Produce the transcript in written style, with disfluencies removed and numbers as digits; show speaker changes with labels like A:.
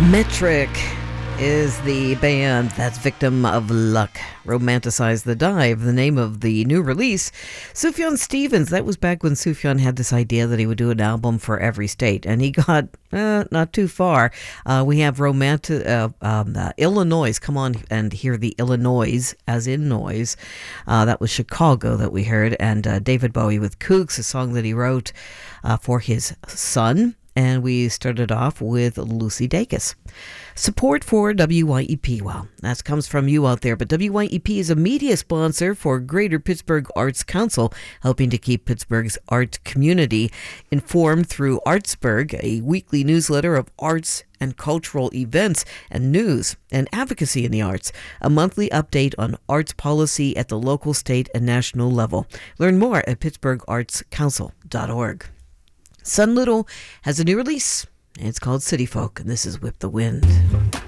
A: Metric is the band that's Victim of Luck. Romanticize the Dive, the name of the new release. Sufjan Stevens, that was back when Sufjan had this idea that he would do an album for every state, and he got not too far. We have Illinois. Come on and hear the Illinois, as in noise. That was Chicago that we heard, and David Bowie with Kooks, a song that he wrote for his son. And we started off with Lucy Dacus. Support for WYEP. Well, that comes from you out there, but WYEP is a media sponsor for Greater Pittsburgh Arts Council, helping to keep Pittsburgh's art community informed through Artsburg, a weekly newsletter of arts and cultural events and news and advocacy in the arts, a monthly update on arts policy at the local, state, and national level. Learn more at pittsburghartscouncil.org. Sun Little has a new release. It's called City Folk, and this is Whip the Wind.